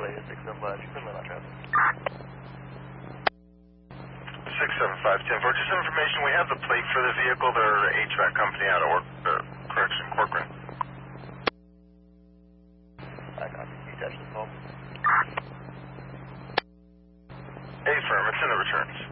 plate is 675, you can let out traffic. 675-10-4. Just information, we have the plate for the vehicle. They're an HVAC company out of Corcoran. I copy. You touch the phone. Affirm, it's in the returns.